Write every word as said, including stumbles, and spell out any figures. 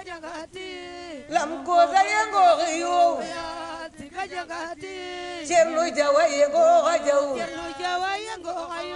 lam ko da yengo yo Cerno Jawa yengo jaw